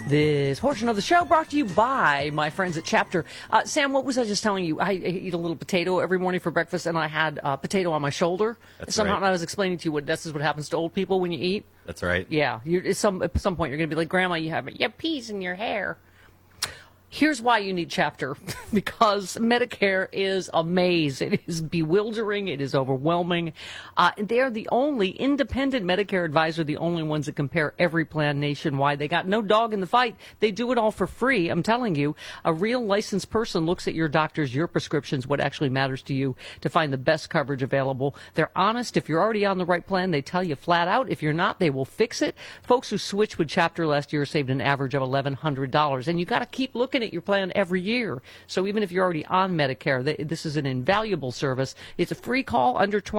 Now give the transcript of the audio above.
This portion of the show brought to you by my friends at Chapter. Sam, what was I just telling you? I eat a little potato every morning for breakfast, and I had a potato on my shoulder. That's Somehow right. I was explaining to you this is what happens to old people when you eat. That's right. Yeah, at some point you're going to be like, Grandma, you have peas in your hair. Here's why you need Chapter, because Medicare is a maze. It is bewildering. It is overwhelming. They're the only independent Medicare advisor, the only ones that compare every plan nationwide. They got no dog in the fight. They do it all for free. I'm telling you, a real licensed person looks at your doctors, your prescriptions, what actually matters to you to find the best coverage available. They're honest. If you're already on the right plan, they tell you flat out. If you're not, they will fix it. Folks who switched with Chapter last year saved an average of $1,100. And you got to keep looking at your plan every year. So even if you're already on Medicare, this is an invaluable service. It's a free call under 20.